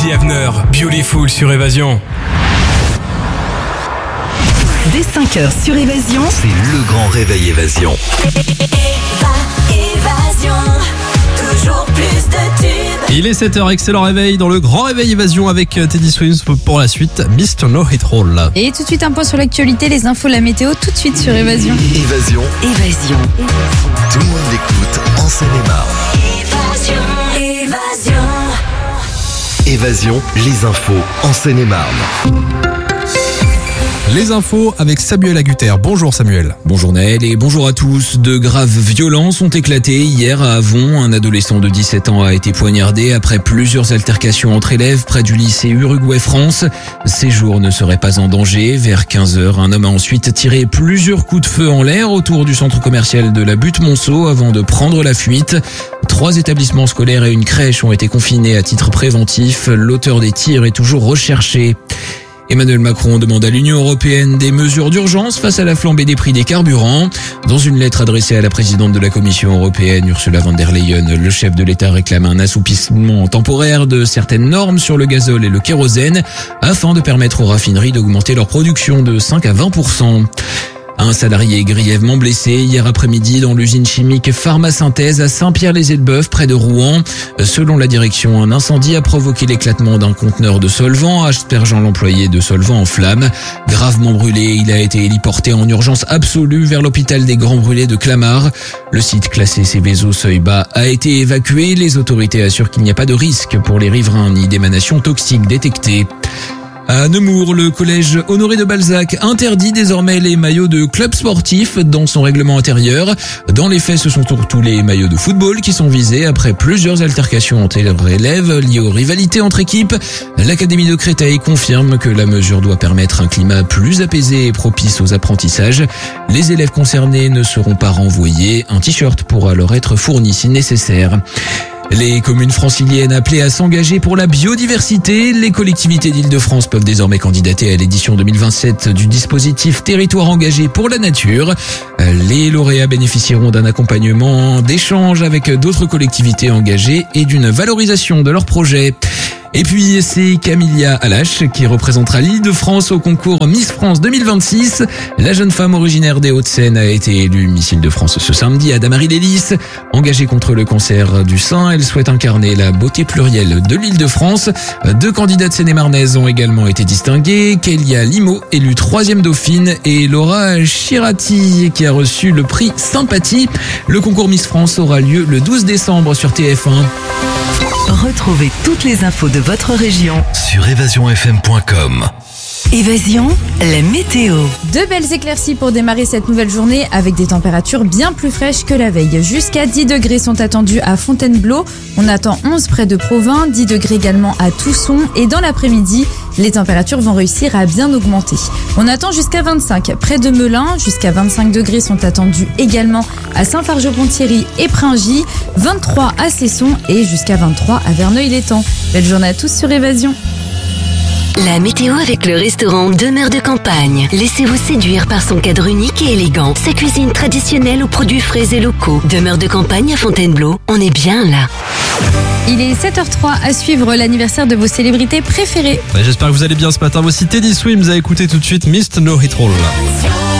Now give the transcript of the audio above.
The Avener, Beautiful sur Évasion. Dès 5h sur Évasion, c'est le grand réveil Évasion. Évasion, toujours plus de tubes. Il est 7h, excellent réveil dans le grand réveil Évasion avec Teddy Swims pour la suite, Mr. No Hit Roll. Et tout de suite un point sur l'actualité, les infos, la météo, tout de suite sur Évasion. Évasion, tout le monde l'écoute en Seine-et-Marne. Évasion, les infos en Seine-et-Marne. Les infos avec Samuel Agutter. Bonjour Samuel. Bonjour Naël et bonjour à tous. De graves violences ont éclaté hier à Avon. Un adolescent de 17 ans a été poignardé après plusieurs altercations entre élèves près du lycée Uruguay-France. Ses jours ne seraient pas en danger. Vers 15h, un homme a ensuite tiré plusieurs coups de feu en l'air autour du centre commercial de la Butte-Monceau avant de prendre la fuite. 3 établissements scolaires et une crèche ont été confinés à titre préventif. L'auteur des tirs est toujours recherché. Emmanuel Macron demande à l'Union européenne des mesures d'urgence face à la flambée des prix des carburants. Dans une lettre adressée à la présidente de la Commission européenne, Ursula von der Leyen, le chef de l'État réclame un assouplissement temporaire de certaines normes sur le gazole et le kérosène afin de permettre aux raffineries d'augmenter leur production de 5 à 20%. Un salarié grièvement blessé hier après-midi dans l'usine chimique Pharmasynthèse à Saint-Pierre-les-Elbeuf près de Rouen. Selon la direction, un incendie a provoqué l'éclatement d'un conteneur de solvant, aspergeant l'employé de solvant en flammes. Gravement brûlé, il a été héliporté en urgence absolue vers l'hôpital des Grands Brûlés de Clamart. Le site classé Céveso seuil bas a été évacué. Les autorités assurent qu'il n'y a pas de risque pour les riverains ni d'émanations toxiques détectées. À Nemours, le collège Honoré de Balzac interdit désormais les maillots de clubs sportifs dans son règlement intérieur. Dans les faits, ce sont surtout les maillots de football qui sont visés après plusieurs altercations entre élèves liées aux rivalités entre équipes. L'Académie de Créteil confirme que la mesure doit permettre un climat plus apaisé et propice aux apprentissages. Les élèves concernés ne seront pas renvoyés. Un t-shirt pourra leur être fourni si nécessaire. Les communes franciliennes appelées à s'engager pour la biodiversité. Les collectivités d'Île-de-France peuvent désormais candidater à l'édition 2027 du dispositif Territoire engagé pour la nature. Les lauréats bénéficieront d'un accompagnement d'échange avec d'autres collectivités engagées et d'une valorisation de leurs projets. Et puis, c'est Camilla Alache qui représentera l'Île-de-France au concours Miss France 2026. La jeune femme originaire des Hauts-de-Seine a été élue Miss Île-de-France ce samedi à Damary-les-Lys. Engagée contre le cancer du sein, elle souhaite incarner la beauté plurielle de l'Île-de-France. 2 candidates seine-et-marnaises ont également été distinguées. Kélia Limo, élue 3e dauphine, et Laura Chirati qui a reçu le prix Sympathie. Le concours Miss France aura lieu le 12 décembre sur TF1. Retrouvez toutes les infos de votre région sur évasionfm.com. Évasion, la météo. De belles éclaircies pour démarrer cette nouvelle journée avec des températures bien plus fraîches que la veille. Jusqu'à 10 degrés sont attendus à Fontainebleau. On attend 11 près de Provins, 10 degrés également à Tousson. Et dans l'après-midi, les températures vont réussir à bien augmenter. On attend jusqu'à 25 près de Melun. Jusqu'à 25 degrés sont attendus également à Saint-Fargeau-Ponthierry et Pringy. 23 à Cesson et jusqu'à 23 à Verneuil-l'Étang. Belle journée à tous sur Évasion. La météo avec le restaurant Demeure de Campagne. Laissez-vous séduire par son cadre unique et élégant. Sa cuisine traditionnelle aux produits frais et locaux. Demeure de Campagne à Fontainebleau. On est bien là. Il est 7h03 à suivre l'anniversaire de vos célébrités préférées. J'espère que vous allez bien ce matin. Voici Teddy Swims à écouter tout de suite Mr. No Hit Roll.